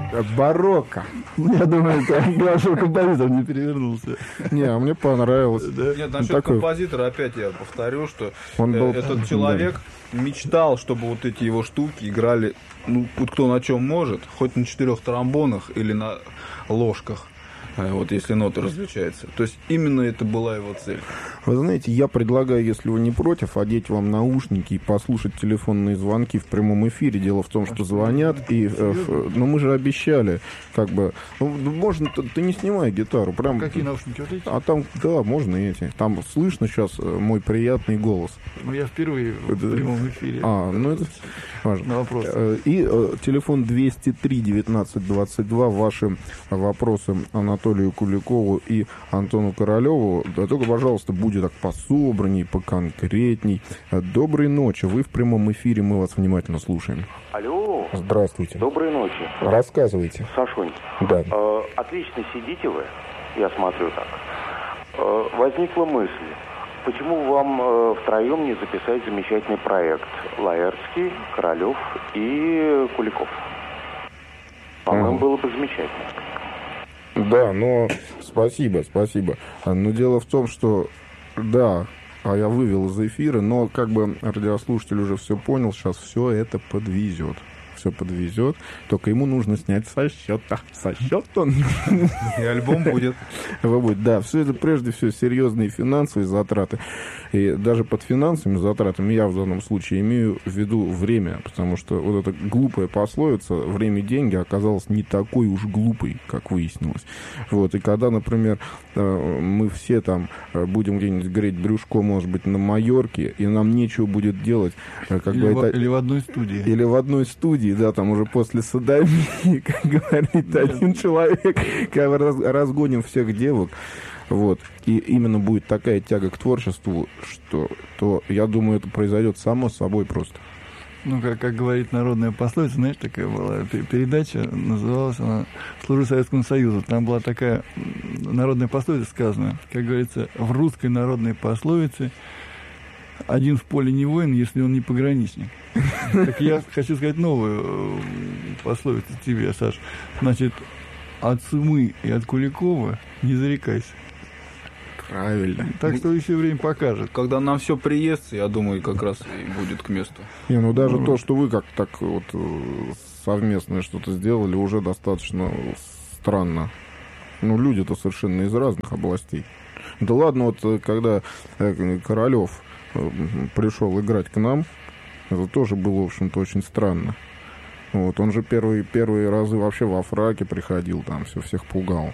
Барокко. Я думаю, там вашего композитор не перевернулся. Не, а мне понравилось. Нет, насчет композитора опять я повторю, что Он был... этот человек мечтал, чтобы вот эти его штуки играли, ну, вот кто на чем может, хоть на 4 тромбонах или на ложках. Вот если ноты различаются. То есть именно это была его цель. Вы знаете, я предлагаю, если вы не против, одеть вам наушники и послушать телефонные звонки в прямом эфире. Дело в том, что звонят, и ну мы же обещали, как бы, ну, можно, ты не снимай гитару. Прям, какие наушники? Вот эти? А там, да, можно эти. Там слышно сейчас мой приятный голос. Ну, я впервые в прямом эфире. Ну это важно. На вопрос. И телефон 203-19-22. Ваши вопросы Анатолию Куликову и Антону Королеву. Да только, пожалуйста, будет так пособранней, поконкретней. Доброй ночи. Вы в прямом эфире, мы вас внимательно слушаем. Алло. Здравствуйте. Доброй ночи. Рассказывайте. Сашунь. Да. Отлично сидите вы, я смотрю так. Возникла мысль, почему вам втроем не записать замечательный проект? Лаэртский, Королев и Куликов. По-моему, было бы замечательно. Да, но спасибо. Но дело в том, что да, я вывел из эфира, но как бы радиослушатель уже все понял, сейчас все это подвезет. Все подвезет, только ему нужно снять со счета. Со счета. И альбом будет. Да, все это прежде всего серьезные финансовые затраты. И даже под финансовыми затратами я в данном случае имею в виду время, потому что вот эта глупая пословица «время – деньги» оказалась не такой уж глупой, как выяснилось. Вот, и когда, например, мы все там будем где-нибудь греть брюшко, может быть, на Майорке, и нам нечего будет делать. Или в одной студии. Или в одной студии, да, там уже после садомии, как говорит один человек, когда разгоним всех девок. Вот. И именно будет такая тяга к творчеству, что то, я думаю, это произойдет само собой просто. Ну, как говорит народная пословица, знаешь, такая была передача, называлась она «Служу Советскому Союзу». Там была такая народная пословица сказана, как говорится, в русской народной пословице «один в поле не воин, если он не пограничник». Так я хочу сказать новую пословицу тебе, Саш. Значит, от Сумы и от Куликова не зарекайся. Правильно. Так что еще время покажет. Когда нам все приестся, я думаю, как раз и будет к месту. Не, ну даже то, что вы как так вот совместно что-то сделали, уже достаточно странно. Ну, люди-то совершенно из разных областей. Да ладно, вот когда Королев пришел играть к нам, это тоже было, в общем-то, очень странно. Вот, он же первые разы вообще во фраке приходил, там всех пугал.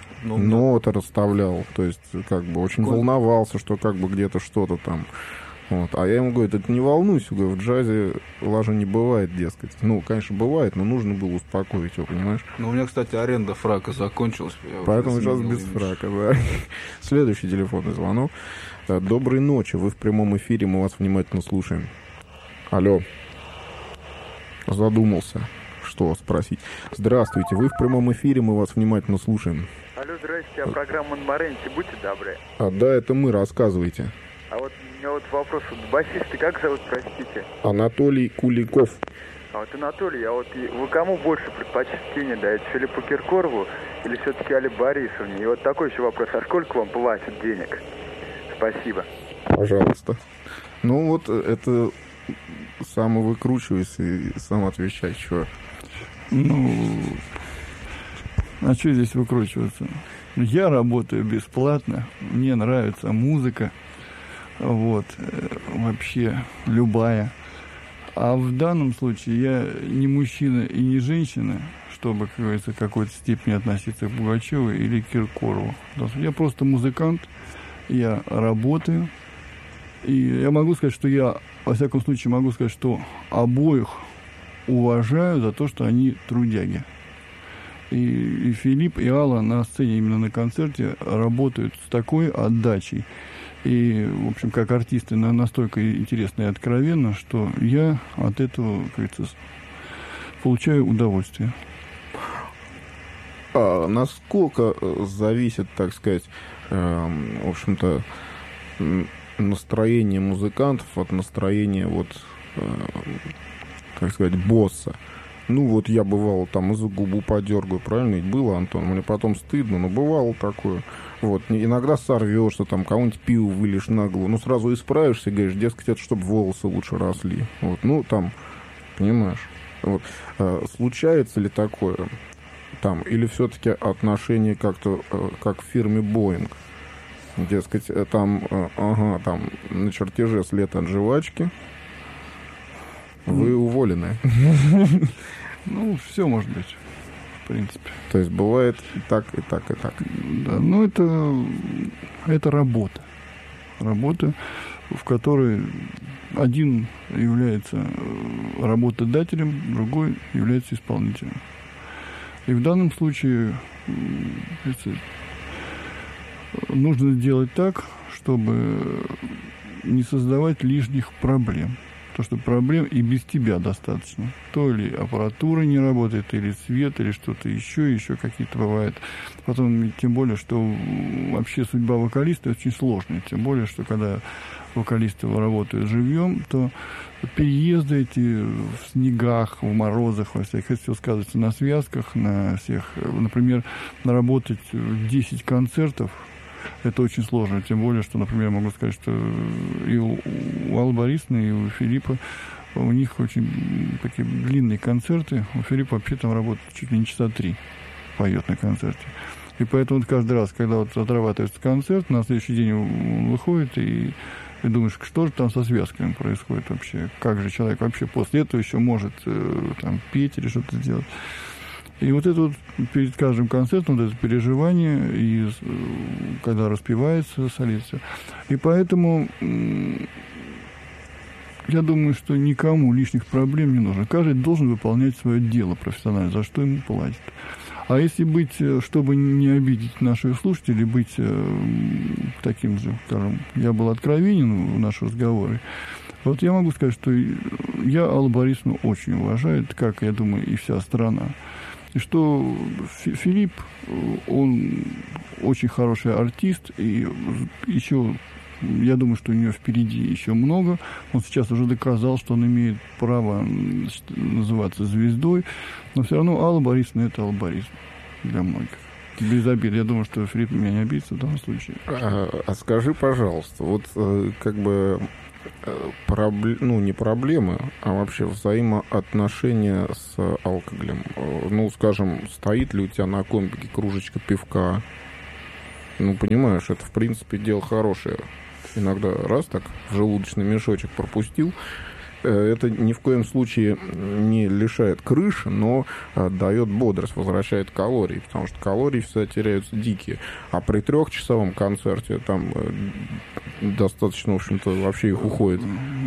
Ноты расставлял, то есть как бы очень волновался, что как бы где-то что-то там. Вот. А я ему говорю, это не волнуйся, говорю, в джазе лажа не бывает, дескать. Ну, конечно, бывает, но нужно было успокоить его, понимаешь? Ну, у меня, кстати, аренда фрака закончилась. Поэтому сейчас без фрака, да. Следующий телефонный звонок. Доброй ночи, вы в прямом эфире, мы вас внимательно слушаем. Алло. Задумался, что спросить. Здравствуйте, вы в прямом эфире, мы вас внимательно слушаем. Алло, здрасте, а программа «Монморенти», будьте добры. Да, это мы, рассказывайте. А вот у меня вот вопрос, вот басиста как зовут, простите? Анатолий Куликов. А вот Анатолий, а вот вы кому больше предпочтение даете, Филиппу Киркорову или все-таки Алле Борисовне? И вот такой еще вопрос, а сколько вам платят денег? Спасибо. Пожалуйста. Ну вот это сам выкручивайся и сам отвечай, что. Ну, а что здесь выкручиваться? Я работаю бесплатно, мне нравится музыка, вот, вообще любая. А в данном случае я не мужчина и не женщина, чтобы, как говорится, в какой-то степени относиться к Пугачеву или к Киркорову. Я просто музыкант, я работаю, и я могу сказать, что я, во всяком случае, могу сказать, что обоих уважаю за то, что они трудяги. И Филипп, и Алла на сцене, именно на концерте, работают с такой отдачей. И, в общем, как артисты, настолько интересно и откровенно, что я от этого, как говорится, получаю удовольствие. А насколько зависит, так сказать, в общем-то, настроение музыкантов от настроения, вот, как сказать, босса? Ну, вот я бывал там и за губу подергаю, правильно? Ведь было, Антон? Мне потом стыдно, но бывало такое. Вот, иногда сорвешься, там, кого-нибудь пиво вылишь на голову, ну, сразу исправишься и говоришь, дескать, это чтобы волосы лучше росли. Вот, ну, там, понимаешь. Вот. Случается ли такое там? Или все-таки отношение как-то, как в фирме Boeing? Дескать, там, там на чертеже след от жвачки, вы уволены. Ну, все может быть, в принципе. То есть бывает и так, и так, и так. Да, ну, это работа. Работа, в которой один является работодателем, другой является исполнителем. И в данном случае нужно сделать так, чтобы не создавать лишних проблем. То, что проблем и без тебя достаточно. То ли аппаратура не работает, или свет, или что-то еще какие-то бывают. Потом, тем более, что вообще судьба вокалиста очень сложная. Тем более, что когда вокалисты работают живьем, то переезды эти в снегах, в морозах, во всяких, это все сказывается на связках, на всех. Например, наработать 10 концертов, это очень сложно, тем более, что, например, могу сказать, что и у Аллы Борисовны, и у Филиппа, у них очень такие длинные концерты. У Филиппа вообще там работает чуть ли не часа 3, поет на концерте. И поэтому вот каждый раз, когда вот отрабатывается концерт, на следующий день он выходит и думаешь, что же там со связками происходит вообще, как же человек вообще после этого еще может там петь или что-то делать. И вот это вот перед каждым концертом, вот это переживание, и когда распевается солист. И поэтому я думаю, что никому лишних проблем не нужно. Каждый должен выполнять свое дело профессионально, за что ему платят. А если быть, чтобы не обидеть наших слушателей, быть таким же, скажем, я был откровенен в нашем разговоре, вот я могу сказать, что я Аллу Борисовну очень уважаю, как, я думаю, и вся страна. И что Филипп, он очень хороший артист, и еще, я думаю, что у него впереди еще много. Он сейчас уже доказал, что он имеет право называться звездой, но все равно Алла Борисовна — это Алла Борисовна для многих. Без обид. Я думаю, что Филипп меня не обидится в данном случае. А скажи, пожалуйста, вот как бы... не проблемы, а вообще взаимоотношения с алкоголем. Ну, скажем, стоит ли у тебя на компике кружечка пивка? Ну, понимаешь, это, в принципе, дело хорошее. Иногда раз так в желудочный мешочек пропустил. Это ни в коем случае не лишает крыши, но дает бодрость, возвращает калории, потому что калории всегда теряются дикие. А при 3-часовом концерте там достаточно, в общем-то, вообще их уходит.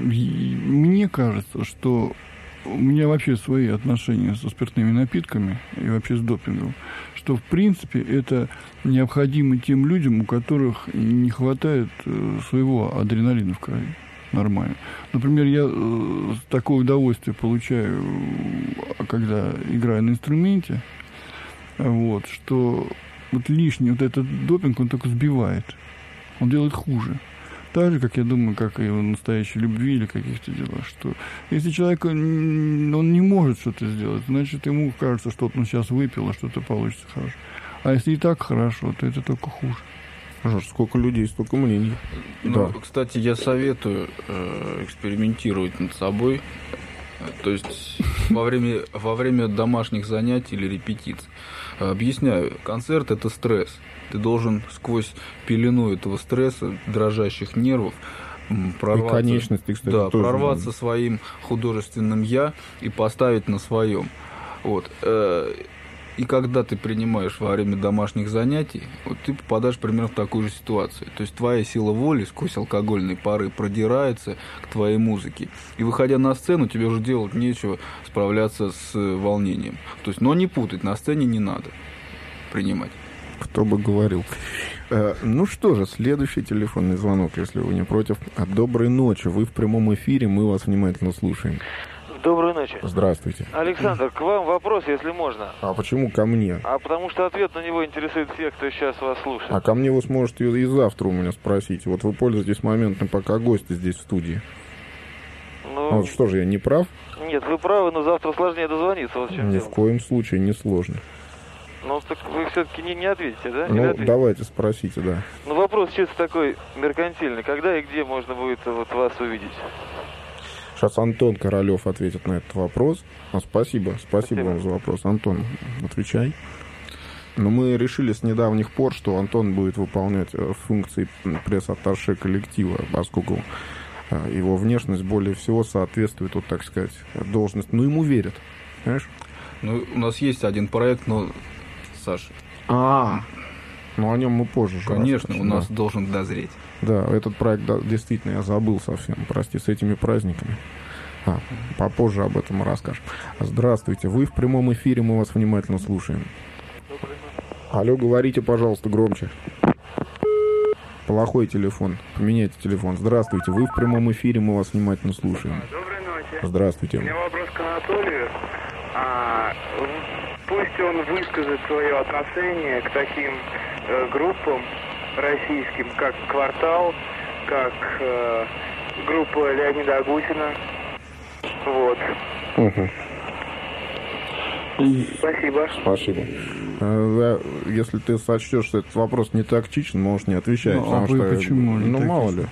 Мне кажется, что у меня вообще свои отношения со спиртными напитками и вообще с допингом, что, в принципе, это необходимо тем людям, у которых не хватает своего адреналина в крови. Нормально. Например, я такое удовольствие получаю, когда играю на инструменте, вот, что вот лишний вот этот допинг, он только сбивает. Он делает хуже. Так же, как я думаю, как и в настоящей любви или каких-то делах, что если человек, он не может что-то сделать, значит, ему кажется, что он сейчас выпил, а что-то получится хорошо. А если и так хорошо, то это только хуже. Сколько людей, столько мнений. Ну, да. Кстати, я советую экспериментировать над собой. То есть во время домашних занятий или репетиций. Объясняю, концерт — это стресс. Ты должен сквозь пелену этого стресса, дрожащих нервов, прорваться, и конечности, кстати, да, тоже прорваться своим художественным «я» и поставить на своем. Вот. И когда ты принимаешь во время домашних занятий, вот ты попадаешь примерно в такую же ситуацию. То есть твоя сила воли сквозь алкогольные пары продирается к твоей музыке. И выходя на сцену, тебе уже делать нечего, справляться с волнением. То есть, но не путать, на сцене не надо принимать. Кто бы говорил. Ну что же, следующий телефонный звонок, если вы не против. Доброй ночи, вы в прямом эфире, мы вас внимательно слушаем. Доброй ночи. Здравствуйте. Александр, к вам вопрос, если можно. А почему ко мне? А потому что ответ на него интересует всех, кто сейчас вас слушает. А ко мне вы сможете и завтра у меня спросить. Вот вы пользуетесь моментом, пока гости здесь в студии. Ну... А вот что же, я не прав? Нет, вы правы, но завтра сложнее дозвониться. Вот в чем Ни дело. в коем случае не сложно. Ну, так вы все-таки не ответите, да? Ну, ответите? давайте спросите, да. Ну, вопрос чисто такой меркантильный. Когда и где можно будет вот вас увидеть? Сейчас Антон Королев ответит на этот вопрос. Спасибо вам за вопрос. Антон, отвечай. Но мы решили с недавних пор, что Антон будет выполнять функции пресс-атташе коллектива, поскольку его внешность более всего соответствует, вот так сказать, должности. Ну, ему верят, понимаешь? Ну, у нас есть один проект, но, Саш, ну, о нем мы позже. конечно, расскажем, у нас должен дозреть. Да, этот проект, да, действительно, я забыл совсем. Прости, с этими праздниками. Попозже об этом расскажем. Здравствуйте, вы в прямом эфире, мы вас внимательно слушаем. Алло, говорите, пожалуйста, громче. Плохой телефон. Поменяйте телефон. Здравствуйте, вы в прямом эфире, мы вас внимательно слушаем. Доброй ночи. Здравствуйте. У меня вопрос к Анатолию. Пусть он выскажет свое отношение к таким группам российским, как «Квартал», как группа Леонида Агутина. Вот. Угу. Спасибо. Спасибо. Если ты сочтешь, что этот вопрос не тактичен, можешь не отвечать. Ну, потому а вы что, почему не мало ли.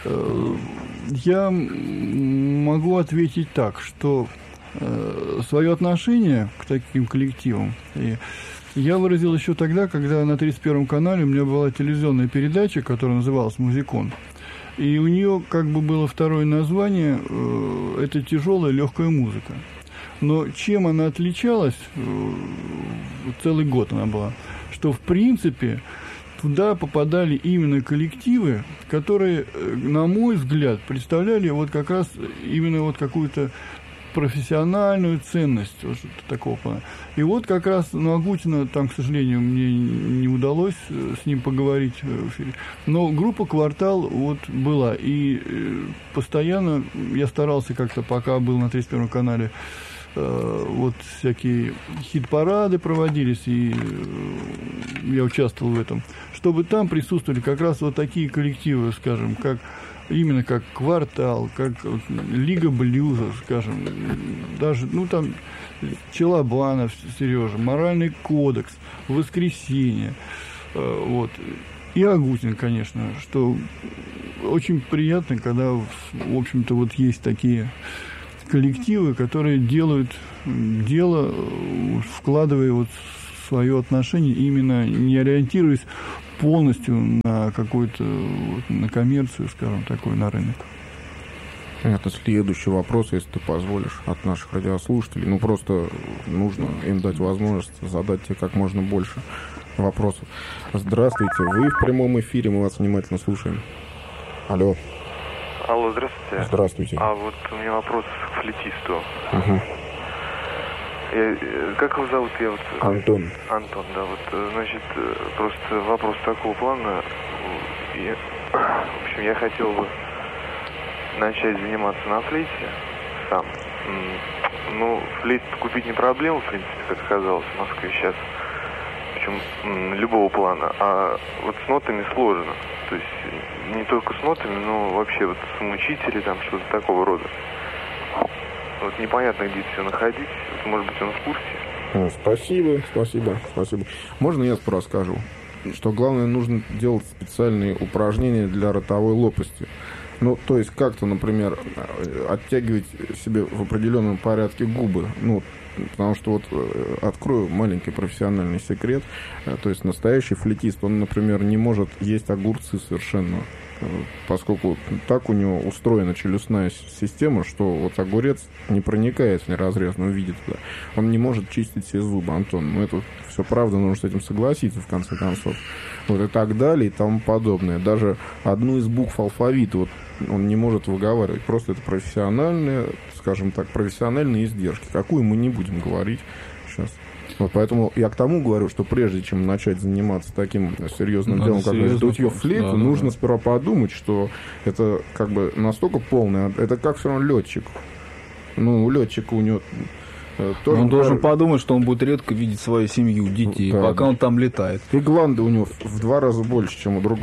Я могу ответить так, что свое отношение к таким коллективам я выразил еще тогда, когда на 31-м канале у меня была телевизионная передача, которая называлась «Музикон». И у нее как бы было второе название «Это тяжелая легкая музыка». Но чем она отличалась, целый год она была, что в принципе туда попадали именно коллективы, которые, на мой взгляд, представляли вот как раз именно вот какую-то профессиональную ценность, вот что-то такого плана. И вот как раз, Агутина, там, к сожалению, мне не удалось с ним поговорить в эфире, но группа «Квартал» вот была, и постоянно я старался как-то, пока был на 31-м канале, вот всякие хит-парады проводились, и я участвовал в этом, чтобы там присутствовали как раз вот такие коллективы, скажем, как именно как «Квартал», как вот, «Лига блюза», скажем, даже, ну, там, Челобанов, Сережа, «Моральный кодекс», «Воскресенье», вот, и Агутин, конечно, что очень приятно, когда, в общем-то, вот есть такие коллективы, которые делают дело, вкладывая вот свое отношение, именно не ориентируясь полностью на какую-то, вот, на коммерцию, скажем, такой, на рынок. Это следующий вопрос, если ты позволишь, от наших радиослушателей. Ну, просто нужно им дать возможность задать тебе как можно больше вопросов. Здравствуйте, вы в прямом эфире, мы вас внимательно слушаем. Алло. Алло, здравствуйте. Здравствуйте. А вот у меня вопрос к флейтисту. Угу. Как его зовут? Я вот... Антон. Антон, да. Вот, значит, просто вопрос такого плана. В общем, я хотел бы начать заниматься на флейте сам. Ну, флейт купить не проблема, в принципе, как оказалось в Москве сейчас. Причем любого плана. А вот с нотами сложно. То есть не только с нотами, но вообще вот самоучители, там что-то такого рода. Вот непонятно, где это все находить. Вот, может быть, он в курсе. Спасибо. Можно я расскажу? Что главное, нужно делать специальные упражнения для ротовой лопасти. Ну, то есть как-то, например, оттягивать себе в определенном порядке губы. Ну, потому что вот открою маленький профессиональный секрет. То есть настоящий флейтист, он, например, не может есть огурцы совершенно, поскольку так у него устроена челюстная система, что вот огурец не проникает в неразрезанную виде туда. Он не может чистить все зубы, Антон. Ну, это все правда, нужно с этим согласиться, в конце концов. Вот и так далее, и тому подобное. Даже одну из букв алфавита вот он не может выговаривать. Просто это профессиональные, скажем так, профессиональные издержки. Какую мы не будем говорить сейчас. Вот поэтому я к тому говорю, что прежде чем начать заниматься таким серьезным делом, как дутье флейты, нужно сперва подумать, что это как бы настолько полное, это как все равно летчик. Ну, у летчика у него тоже... Он должен подумать, что он будет редко видеть свою семью, детей, да, пока он там летает. И гланды у него в 2 раза больше, чем у другого.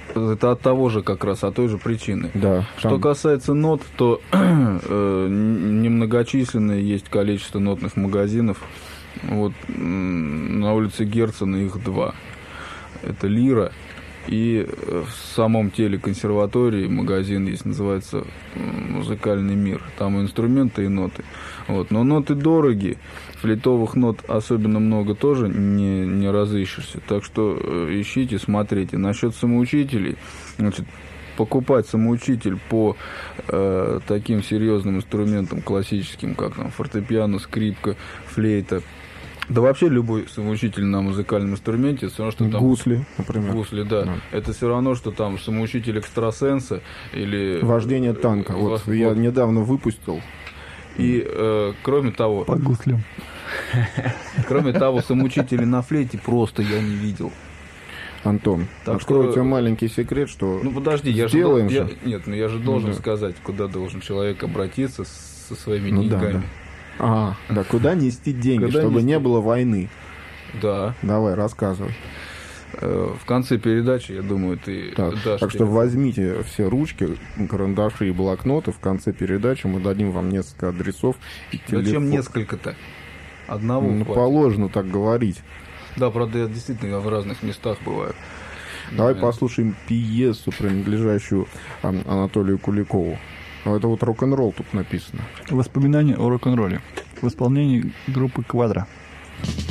Это от того же как раз, от той же причины. Да. Что Там касается нот, то немногочисленное есть количество нотных магазинов. Вот на улице Герцена их 2. Это «Лира». И в самом теле консерватории магазин есть, называется «Музыкальный мир». Там и инструменты, и ноты. Вот. Но ноты дороги, флейтовых нот особенно много тоже не разыщешься. Так что ищите, смотрите. Насчет самоучителей, значит, покупать самоучитель по таким серьезным инструментам классическим, как там фортепиано, скрипка, флейта, да вообще любой самоучитель на музыкальном инструменте, все равно, что там... гусли, например. Гусли, да. Это все равно, что там самоучитель экстрасенса или... Вождение танка. Вот я недавно выпустил. И кроме того... По гуслям. Кроме того, самоучителей на флейте просто я не видел. Антон, Так открою что- тебе маленький секрет, что Ну подожди, я сделаем же... же. Нет, ну я же должен да. сказать, куда должен человек обратиться со своими Ну да, деньгами. да. Да, куда нести деньги, Куда чтобы нести? не было войны? Да. Давай, рассказывай. В конце передачи, я думаю, ты Так, дашь так что телефон. возьмите все ручки, карандаши и блокноты. В конце передачи мы дадим вам несколько адресов и Зачем телефон. несколько-то? Одного Ну, хватит. положено так говорить. Да, правда, я действительно в разных местах бываю. Давай Да. послушаем пьесу, принадлежащую Анатолию Куликову. Это вот рок-н-ролл тут написано. Воспоминания о рок-н-ролле в исполнении группы «Квадро».